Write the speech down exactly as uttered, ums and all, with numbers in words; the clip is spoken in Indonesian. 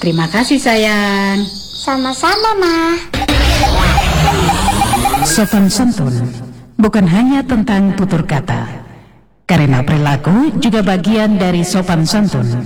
Terima kasih sayang. Sama-sama, Ma. Sopan santun bukan hanya tentang tutur kata, karena perilaku juga bagian dari sopan santun.